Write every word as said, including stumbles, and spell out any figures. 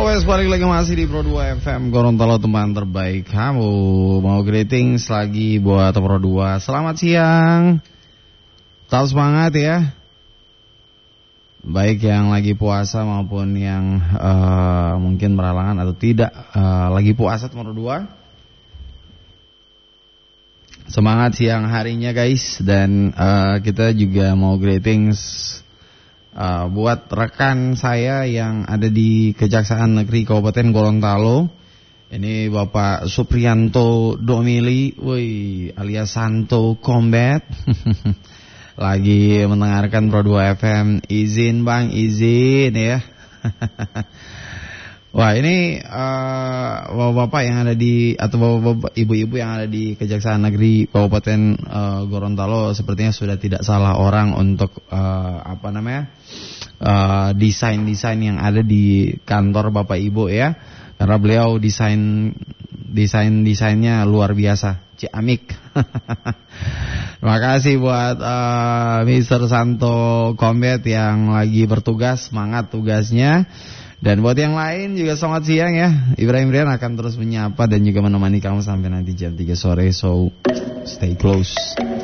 Always balik lagi masih di Pro dua F M Gorontalo, teman terbaik kamu. Mau greetings lagi buat Pro dua. Selamat siang. Tetap semangat ya. Baik yang lagi puasa maupun yang uh, mungkin beralangan atau tidak uh, lagi puasa Pro dua. Semangat siang harinya guys. Dan uh, kita juga mau greetings Uh, buat rekan saya yang ada di Kejaksaan Negeri Kabupaten Gorontalo. Ini Bapak Supriyanto Domili, woi, alias Santo Combat. Lagi mendengarkan Pro dua F M. Izin Bang, izin ya. Wah, ini uh, bapak-bapak yang ada di atau bapak-bapak ibu-ibu yang ada di Kejaksaan Negeri Kabupaten uh, Gorontalo sepertinya sudah tidak salah orang untuk uh, apa namanya uh, desain-desain yang ada di kantor Bapak Ibu ya, karena beliau desain desain-desainnya luar biasa, ciamik. Terima kasih buat uh, mister Santo Combat yang lagi bertugas, semangat tugasnya. Dan buat yang lain juga selamat siang ya. Ibrahim Rian akan terus menyapa dan juga menemani kamu sampai nanti jam tiga sore. So stay close.